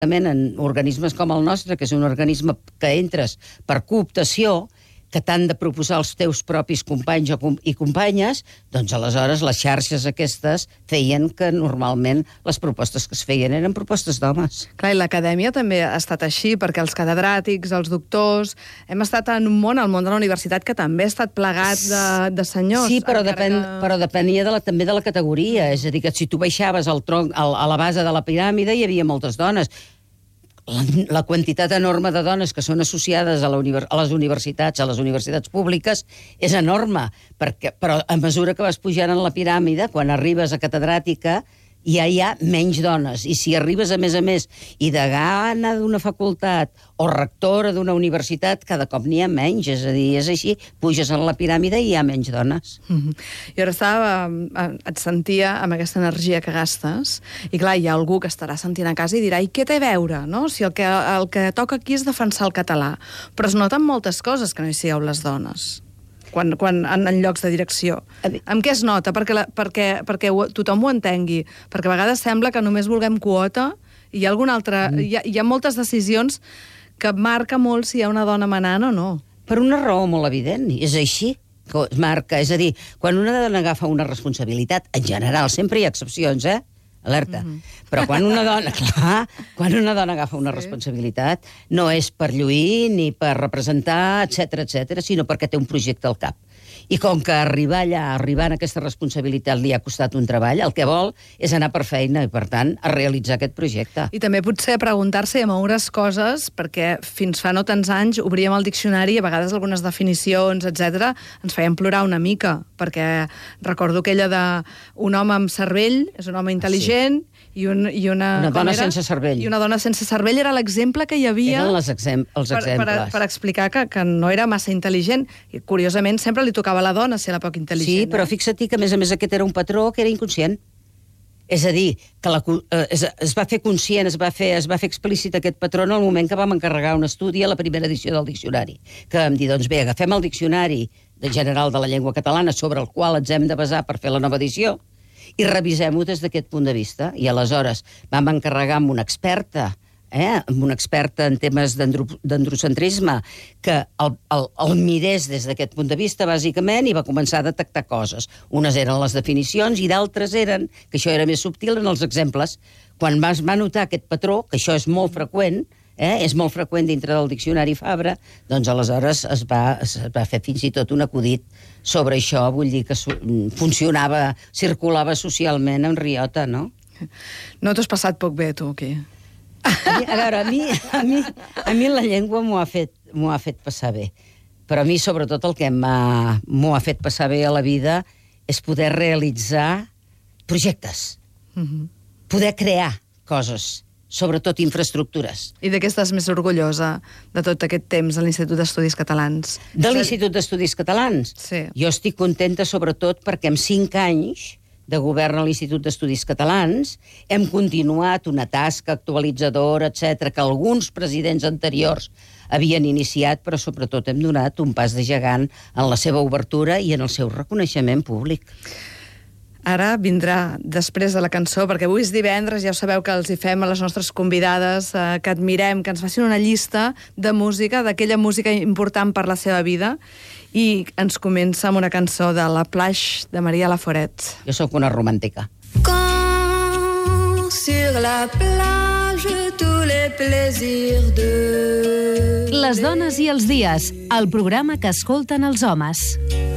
en organismes com el nostre, que és un organisme que entres per cooptació, que t'han de proposar els teus propis companys i companyes, doncs aleshores les xarxes aquestes feien que normalment les propostes que es feien eren propostes d'homes. Clar, i l'acadèmia també ha estat així, perquè els catedràtics, els doctors, hem estat en un món, el món de la universitat, que també ha estat plegat de senyors. Sí, però depenia també de la categoria. És a dir, que si tu baixaves al tronc, a la base de la piràmide, hi havia moltes dones. La quantitat enorme de dones que són associades a les universitats públiques, és enorme, però a mesura que vas pujant en la piràmide, quan arribes a catedràtica, ja hi ha menys dones. I si arribes, a més, i degana d'una facultat o rectora d'una universitat, cada cop n'hi ha menys. És a dir, és així, puges en la piràmide i hi ha menys dones. I ara et sentia amb aquesta energia que gastes, i clar, hi ha algú que estarà sentint a casa i dirà, i què té a veure, no? Si el que toca aquí és defensar el català. Però es noten moltes coses que no hi sigueu les dones. Quan en llocs de direcció. Amb què es nota? Perquè tothom ho entengui. Perquè a vegades sembla que només vulguem quota i hi ha alguna altra... Hi ha moltes decisions que marca molt si hi ha una dona manant o no. Per una raó molt evident, és així que es marca. És a dir, quan una dona agafa una responsabilitat, en general, sempre hi ha excepcions, alerta. Però quan una dona agafa una responsabilitat, no és per lluir ni per representar, etc, sinó perquè té un projecte al cap. I com que arribar en aquesta responsabilitat li ha costat un treball, el que vol és anar per feina i, per tant, a realitzar aquest projecte. I també potser preguntar-se i moure's coses, perquè fins fa no tants anys obríem el diccionari i a vegades algunes definicions, etc, ens feien plorar una mica, perquè recordo aquella de un home amb cervell, és un home intel·ligent, i una dona sense cervell. I una dona sense cervell era l'exemple que hi havia... Eren els exemples. Per explicar que no era massa intel·ligent. I, curiosament, sempre li tocava a la dona ser la poc intel·ligent. Sí, però fixa't que, a més, aquest era un patró que era inconscient. És a dir, que es va fer conscient, es va fer explícit aquest patró en el moment que vam encarregar un estudi a la primera edició del diccionari. Que vam dir, doncs bé, agafem el diccionari general de la llengua catalana sobre el qual ens hem de basar per fer la nova edició, i revisem-ho des d'aquest punt de vista. I aleshores vam encarregar amb una experta en temes d'androcentrisme, que el mirés des d'aquest punt de vista, bàsicament, i va començar a detectar coses. Unes eren les definicions i d'altres eren, que això era més subtil, en els exemples. Quan va notar aquest patró, que això és molt freqüent, és molt freqüent dintre del diccionari Fabra, doncs aleshores es va fer fins i tot un acudit sobre això, vull dir que funcionava, circulava socialment en riota, no? No t'has passat poc bé, tu, aquí? A veure, a mi la llengua m'ho ha fet passar bé, però a mi sobretot el que m'ho ha fet passar bé a la vida és poder realitzar projectes, poder crear coses, sobretot infraestructures. I de què estàs més orgullosa de tot aquest temps a l'Institut d'Estudis Catalans? De l'Institut d'Estudis Catalans? Sí. Jo estic contenta sobretot perquè en 5 anys de govern a l'Institut d'Estudis Catalans hem continuat una tasca actualitzadora, etc, que alguns presidents anteriors havien iniciat, però sobretot hem donat un pas de gegant en la seva obertura i en el seu reconeixement públic. Ara vindrà, després de la cançó, perquè avui és divendres, ja ho sabeu que els hi fem a les nostres convidades que admirem, que ens facin una llista de música, d'aquella música important per la seva vida, i ens comença amb una cançó de La Plage, de Maria Laforet. Jo sóc una romàntica. Quand sur la plage tous les plaisirs de... Les dones i els dies, el programa que escolten els homes.